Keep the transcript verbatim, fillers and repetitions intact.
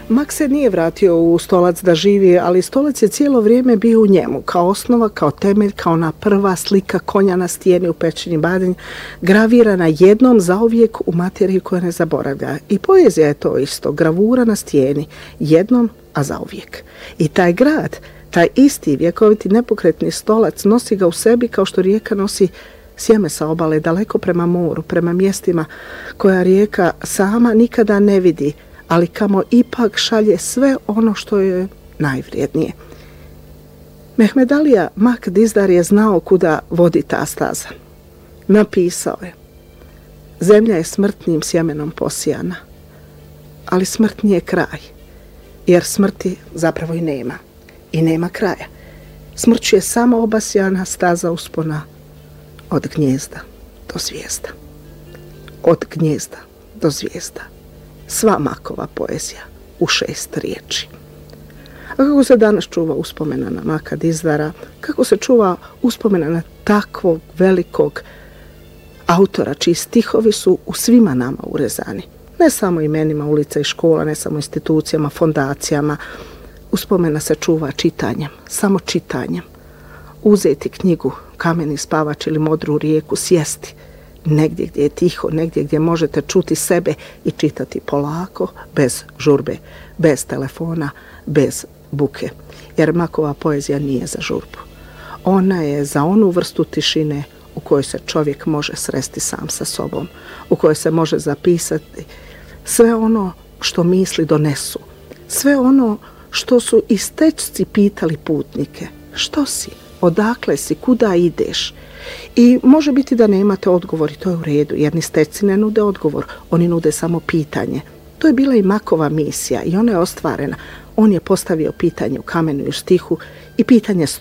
Mak se nije vratio u stolac da živi, ali stolac je cijelo vrijeme bio u njemu, kao osnova, kao temelj, kao ona prva slika konja na stijeni u Pećini Badinj, gravirana jednom zauvijek u materiju koja ne zaboravlja. I poezija je to isto, gravura na stijeni, jednom, a zauvijek. I taj grad, taj isti vjekoviti nepokretni stolac nosi ga u sebi kao što rijeka nosi sjeme sa obale, daleko prema moru, prema mjestima koja rijeka sama nikada ne vidi, ali kamo ipak šalje sve ono što je najvrijednije. Mehmed Alija Mak Dizdar je znao kuda vodi ta staza. Napisao je: zemlja je smrtnim sjemenom posijana, ali smrt nije kraj, jer smrti zapravo i nema. I nema kraja. Smrću je samo obasjana staza uspona od gnjezda do zvijezda. Od gnjezda do zvijezda. Sva Makova poezija u šest riječi. A kako se danas čuva uspomena na Maka Dizdara, kako se čuva uspomena na takvog velikog autora čiji stihovi su u svima nama urezani. Ne samo imenima ulica i škola, ne samo institucijama, fondacijama. Uspomena se čuva čitanjem, samo čitanjem. Uzeti knjigu, Kameni spavač ili Modru rijeku, sjesti negdje gdje je tiho, negdje gdje možete čuti sebe i čitati polako, bez žurbe, bez telefona, bez buke. Jer Makova poezija nije za žurbu. Ona je za onu vrstu tišine u kojoj se čovjek može sresti sam sa sobom, u kojoj se može zapisati sve ono što misli donesu, sve ono što su i stečci pitali putnike. Što si? Odakle si? Kuda ideš? I može biti da nemate odgovor i to je u redu, jer ni stečci ne nude odgovor, oni nude samo pitanje. To je bila i Makova misija i ona je ostvarena. On je postavio pitanje u Kamenu i u stihu i pitanje